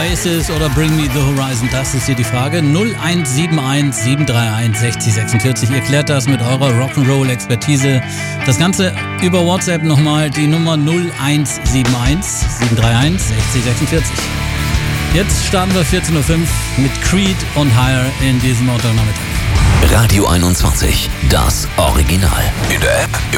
Oasis oder Bring Me the Horizon? Das ist hier die Frage. 0171 731 60 46. Ihr klärt das mit eurer Rock'n'Roll-Expertise. Das Ganze über WhatsApp nochmal, die Nummer 0171 731 60 46. Jetzt starten wir 14.05 Uhr mit Creed und Higher in diesem Montagnachmittag. Radio 21, das Original. In der App